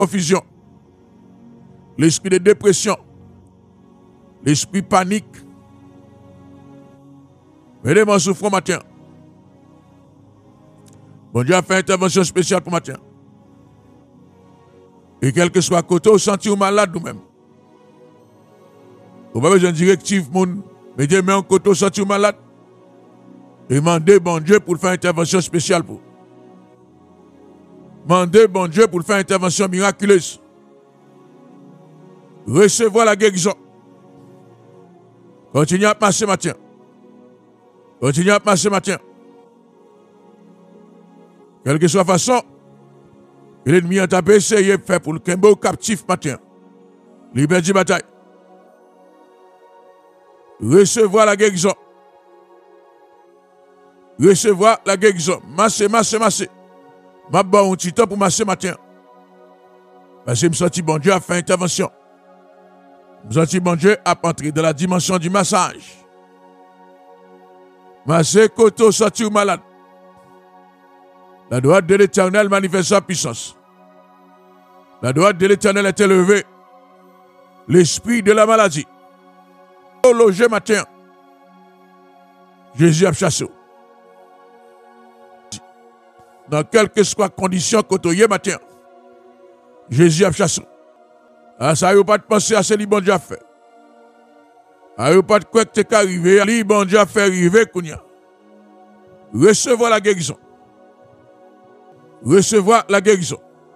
confusion, l'esprit de dépression, l'esprit panique. Mettez-moi souffrant matin. Bon Dieu a fait une intervention spéciale pour matin. Et quel que soit le côté, vous sentez ou malade nous-mêmes. Vous n'avez pas besoin de directive, mais Dieu met un côté, vous sentez ou malade. Et demandez bon Dieu pour faire une intervention spéciale pour. Demandez bon Dieu pour faire une intervention miraculeuse. Recevoir la guérison. Continuez à passer matin. Continuez à passer matin. Quelle que soit la façon, l'ennemi a essayé de faire pour le Kembo captif matin. Libère du bataille. Recevoir la guérison. Recevoir la guérison. Masser. Ma bon un petit temps pour masser matin. Parce que je me sens bon Dieu a fait intervention. Je me sens bon Dieu a entré dans la dimension du massage. Masser koto sorti ou malade. La droite de l'Éternel manifeste sa puissance. La droite de l'Éternel est élevée. L'esprit de la maladie. Au loger matin. Jésus a chassé. Dans quelque soit condition côtoyer matin. Jésus a chassé. Ah, ça n'a pas de penser à ce que bon Dieu a fait. Ah, n'a pas de quoi que tu es arrivé. Ce bon Dieu a fait arriver. Recevoir la guérison. Recevoir la guérison.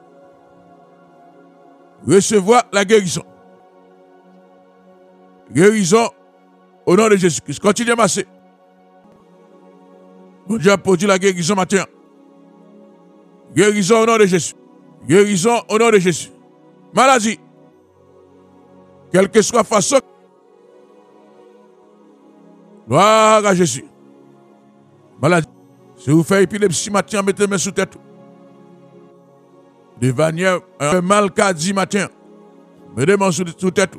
Recevoir la guérison. Guérison au nom de Jésus-Christ. Continuez à masser. Bon Dieu a produit la guérison matin. Guérison au nom de Jésus. Guérison au nom de Jésus. Maladie. Quelle que soit la façon. Gloire à Jésus. Maladie. Si vous faites épilepsie matin, mettez les sous tête. De manière, un mal qu'a dit matin. Mettez les sous tête.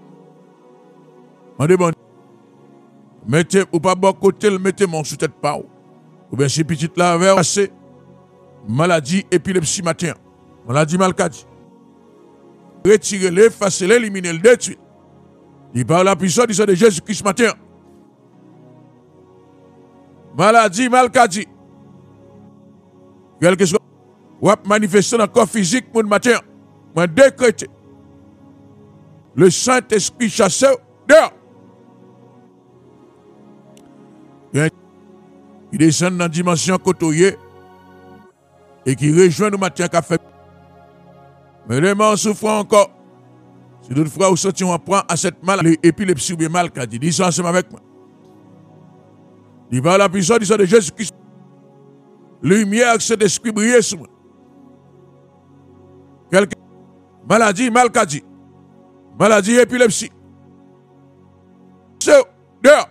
Mettez, ou pas bon côté, mettez mon sous tête pas. Ou bien si petite la vers passé. Maladie, épilepsie matin. Maladie mal qu'a dit. Retirez-les, effacez-les, éliminez-les, détruisez. Il parle la puissance de Jésus-Christ matin. Maladie mal qu'a dit. Quelque chose. Ou manifester dans le corps physique mon matin. Moi décréter. Le Saint-Esprit chassé dehors. Il descend dans la dimension côtoyée et qui rejoint nous matin qu'a fait. Mais les morts souffrent encore. Si toutefois vous sentez on prend à cette maladie, l'épilepsie ou bien mal qu'a dit, dis ça ensemble avec moi. Il va à la puissance de Jésus-Christ. Lumière, cet esprit brille sur moi. Quelque maladie, mal qu'a dit. Maladie, épilepsie. C'est dehors.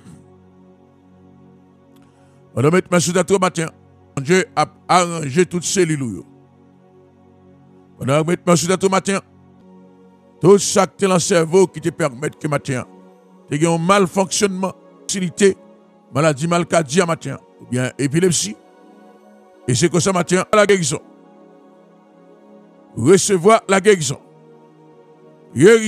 On doit mettre ma sous tête au matin. Dieu a arrangé toutes ces cellules. On doit mettre ma sous tête au matin. Tout ça qui est dans le cerveau qui te permet que matin. Tu as un malfonctionnement, facilité, maladie mal qu'a dit à matin. Ou bien épilepsie. Et c'est que ça matin, la guérison. Recevoir la guérison.